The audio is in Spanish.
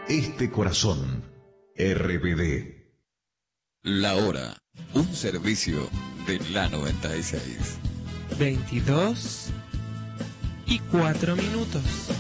este corazón. RBD. La hora, un servicio de la 96. 22:04.